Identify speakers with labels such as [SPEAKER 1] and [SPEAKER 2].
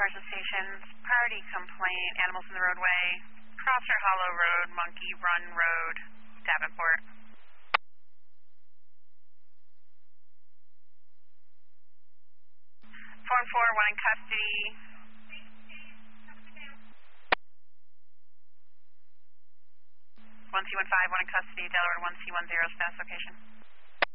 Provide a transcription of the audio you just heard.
[SPEAKER 1] Carson Stations, priority complaint, animals in the roadway, Crosser Hollow Road, Monkey Run Road, Davenport. 4-4, one in custody. 1C15, one in custody, Delaware 1C10, status location.